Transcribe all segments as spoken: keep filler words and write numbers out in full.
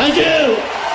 Thank you!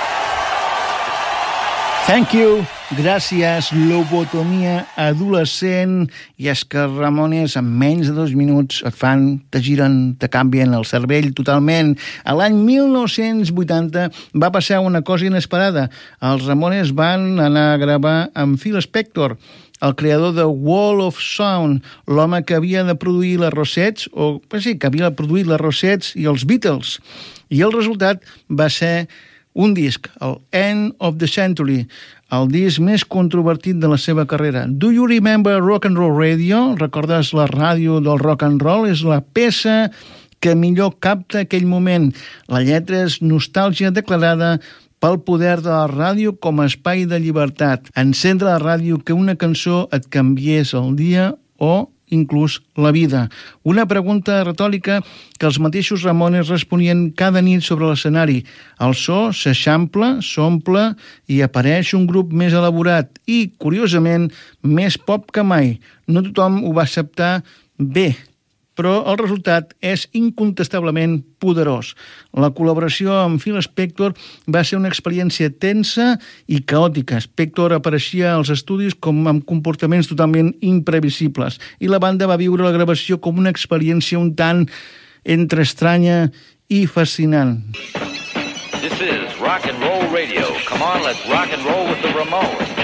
Thank you, gràcies, lobotomia adolescent, i és que Ramones en menys de dos minuts et fan, te giren, te canvien el cervell totalment. A l'any mil nou-cents vuitanta va passar una cosa inesperada. Els Ramones van anar a gravar amb Phil Spector, el creador de Wall of Sound, l'home que havia de produir les Rosettes, o sí, que havia produït les Rosettes i els Beatles. I el resultat va ser un disc, el End of the Century, el disc més controvertit de la seva carrera. Do you remember Rock and Roll Radio? Recordes la ràdio del rock and roll? És la peça que millor capta aquell moment. La lletra és nostàlgia declarada pel poder de la ràdio com a espai de llibertat. Encendre la ràdio que una cançó et canviés el dia o inclús la vida. Una pregunta retòrica que els mateixos Ramones responien cada nit sobre l'escenari. El so s'eixampla, s'omple i apareix un grup més elaborat i, curiosament, més pop que mai. No tothom ho va acceptar bé, però el resultat és incontestablement poderós. La col·laboració amb Phil Spector va ser una experiència tensa i caòtica. Spector apareixia als estudis com amb comportaments totalment imprevisibles i la banda va viure la gravació com una experiència un tant entre estranya i fascinant. This is Rock and Roll Radio. Come on, let's rock and roll with the Ramones.